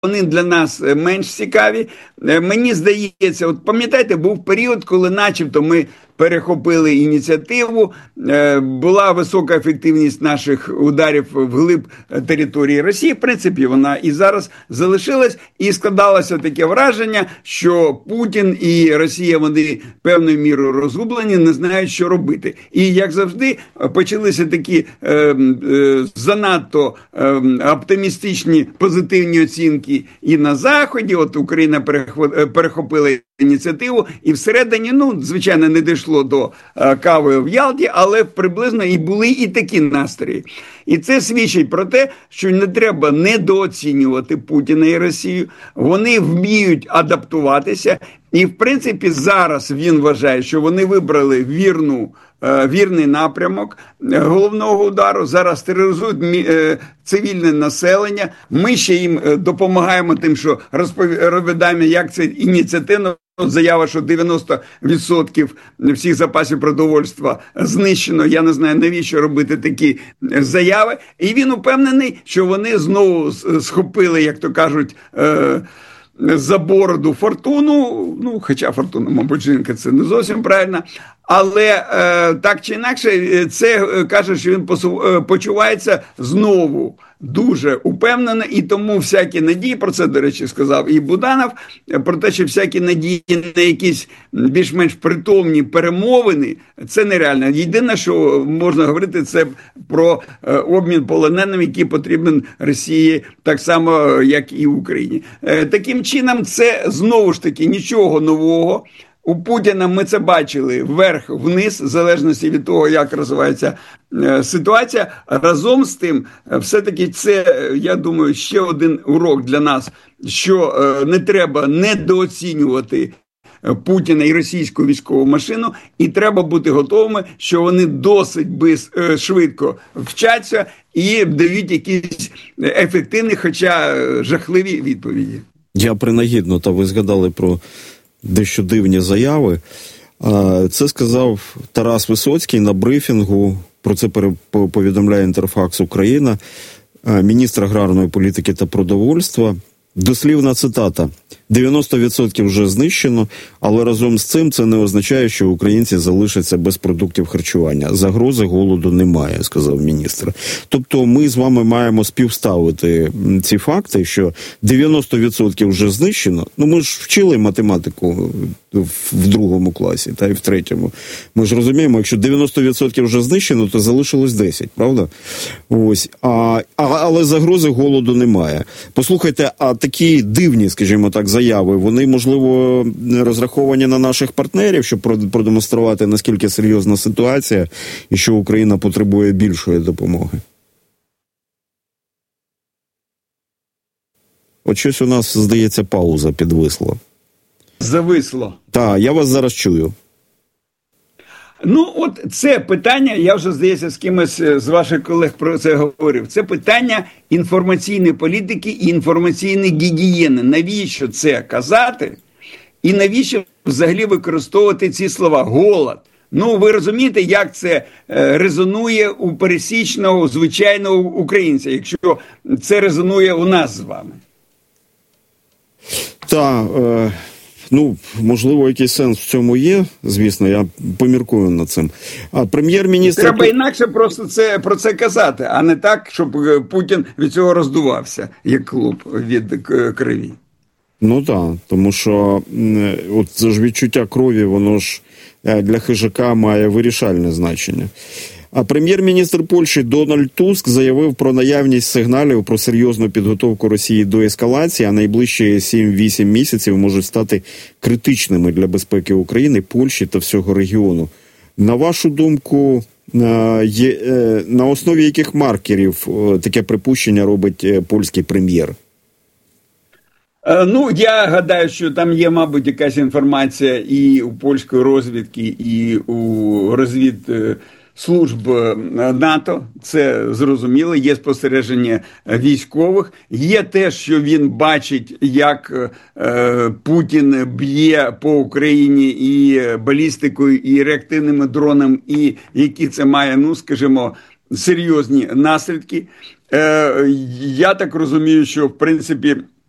вони для нас менш цікаві. Мені здається, от пам'ятаєте, був період, коли начебто ми перехопили ініціативу, була висока ефективність наших ударів вглиб території Росії. В принципі, вона і зараз залишилась, і складалося таке враження, що Путін і Росія, вони певною мірою розгублені, не знають, що робити. І, як завжди, почалися такі занадто оптимістичні, позитивні оцінки і на Заході. От Україна перехопила ініціативу, і всередині, звичайно, не дійшло до кави в Ялті, але приблизно і були і такі настрої. І це свідчить про те, що не треба недооцінювати Путіна і Росію. Вони вміють адаптуватися. І, в принципі, зараз він вважає, що вони вибрали вірний напрямок головного удару. Зараз тероризують цивільне населення. Ми ще їм допомагаємо тим, що розповідаємо, як це ініціативно. Заява, що 90% всіх запасів продовольства знищено. Я не знаю, навіщо робити такі заяви. І він упевнений, що вони знову схопили, як то кажуть, за бороду Фортуну. Хоча Фортуна, мабуть, жінка, це не зовсім правильно. Але так чи інакше, це каже, що він почувається знову дуже упевнено, і тому всякі надії, про це, до речі, сказав і Буданов, про те, що всякі надії на якісь більш-менш притомні перемовини, це нереально. Єдине, що можна говорити, це про обмін полоненими, який потрібен Росії так само, як і Україні. Таким чином, це знову ж таки нічого нового. У Путіна ми це бачили вверх-вниз, в залежності від того, як розвивається ситуація. Разом з тим, все-таки це, я думаю, ще один урок для нас, що не треба недооцінювати Путіна і російську військову машину, і треба бути готовими, що вони досить швидко вчаться і дають якісь ефективні, хоча жахливі відповіді. Я принагідно, та ви згадали про дещо дивні заяви. Це сказав Тарас Висоцький на брифінгу, про це повідомляє Інтерфакс Україна, міністр аграрної політики та продовольства. Дослівна цитата: «90% вже знищено, але разом з цим це не означає, що українці залишаться без продуктів харчування. Загрози голоду немає», – сказав міністр. Тобто ми з вами маємо співставити ці факти, що 90% вже знищено. Ми ж вчили математику в 2 класі, та й в 3. Ми ж розуміємо, якщо 90% вже знищено, то залишилось 10, правда? Ось. Але загрози голоду немає. Послухайте, а такі дивні, скажімо так, заяви, вони, можливо, розраховані на наших партнерів, щоб продемонструвати, наскільки серйозна ситуація і що Україна потребує більшої допомоги? От щось у нас, здається, пауза підвисла. Зависло. Так, я вас зараз чую. От це питання, я вже, здається, з кимось з ваших колег про це говорив, це питання інформаційної політики і інформаційної гігієни. Навіщо це казати і навіщо взагалі використовувати ці слова «голод»? Ви розумієте, як це резонує у пересічного, звичайного українця, якщо це резонує у нас з вами? Так, можливо, якийсь сенс в цьому є, звісно, я поміркую над цим. А прем'єр-міністр... Треба інакше просто про це казати, а не так, щоб Путін від цього роздувався, як клуб від крові. Так, тому що це ж відчуття крові, воно ж для хижака має вирішальне значення. А прем'єр-міністр Польщі Дональд Туск заявив про наявність сигналів про серйозну підготовку Росії до ескалації, а найближчі 7-8 місяців можуть стати критичними для безпеки України, Польщі та всього регіону. На вашу думку, на основі яких маркерів таке припущення робить польський прем'єр? Я гадаю, що там є, мабуть, якась інформація і у польської розвідки, і у розвідслужб НАТО. Це зрозуміло. Є спостереження військових. Є те, що він бачить, як Путін б'є по Україні і балістикою, і реактивними дронами, і які це має, серйозні наслідки. Я так розумію, що, в принципі,